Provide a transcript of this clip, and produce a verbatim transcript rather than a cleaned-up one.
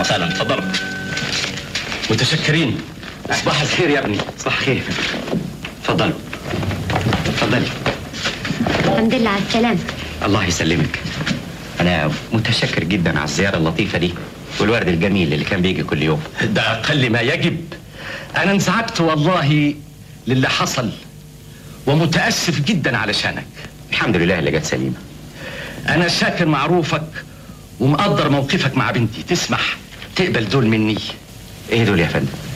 وسهلا، اتفضلوا. متشكرين. صباح الخير يا ابني. صباح الخير. اتفضلوا. اتفضلي. الحمد لله على السلامة. الله يسلمك. أنا متشكر جدا على الزيارة اللطيفة دي والورد الجميل اللي كان بيجي كل يوم. ده أقل ما يجب. أنا انزعجت والله للي حصل ومتأسف جدا علشانك. الحمد لله اللي جت سليمة. أنا شاكر معروفك ومقدر موقفك مع بنتي. تسمح تقبل دول مني؟ إيه دول يا فندم؟